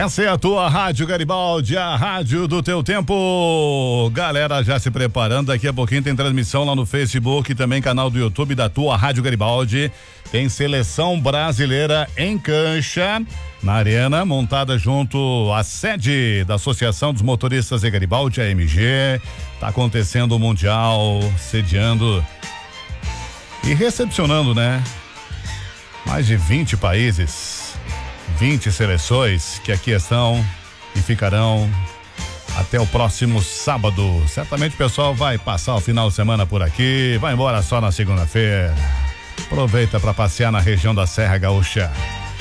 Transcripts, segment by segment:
Essa é a tua Rádio Garibaldi, a rádio do teu tempo. Galera, já se preparando, daqui a pouquinho tem transmissão lá no Facebook, também canal do YouTube da tua Rádio Garibaldi. Tem seleção brasileira em cancha na arena, montada junto à sede da Associação dos Motoristas de Garibaldi, a AMG. Tá acontecendo o Mundial, sediando e recepcionando, né? Mais de 20 países. 20 seleções que aqui estão e ficarão até o próximo sábado. Certamente o pessoal vai passar o final de semana por aqui, vai embora só na segunda-feira. Aproveita para passear na região da Serra Gaúcha.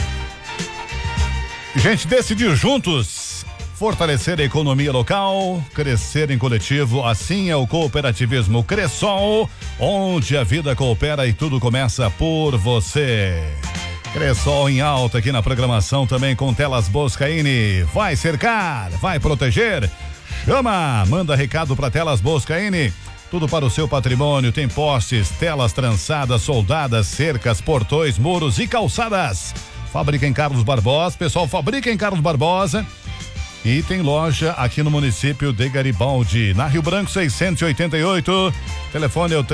Gente, decidir juntos, fortalecer a economia local, crescer em coletivo, assim é o cooperativismo Cressol, onde a vida coopera e tudo começa por você. Cressol em alta aqui na programação, também com telas Boscaini. Vai cercar, vai proteger. Chama, manda recado para telas Boscaini. Tudo para o seu patrimônio, tem postes, telas trançadas, soldadas, cercas, portões, muros e calçadas. Fabrica em Carlos Barbosa, pessoal, fabrica em Carlos Barbosa. E tem loja aqui no município de Garibaldi, na Rio Branco 688. Telefone é o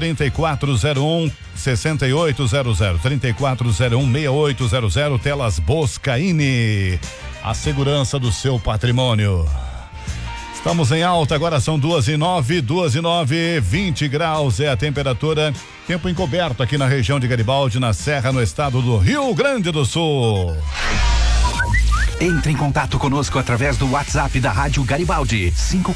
3401-6800, 3401-6800, telas Boscaini. A segurança do seu patrimônio. Estamos em alta, agora são 2:09, 20 graus é a temperatura. Tempo encoberto aqui na região de Garibaldi, na Serra, no estado do Rio Grande do Sul. Entre em contato conosco através do WhatsApp da Rádio Garibaldi,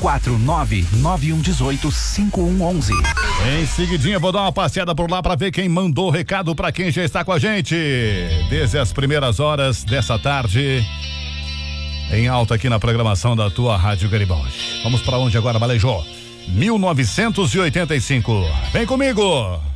549-9118-5111. Em seguidinha vou dar uma passeada por lá para ver quem mandou recado, para quem já está com a gente desde as primeiras horas dessa tarde. Em alta aqui na programação da tua Rádio Garibaldi. Vamos para onde agora, Balejô? 1985. Vem comigo!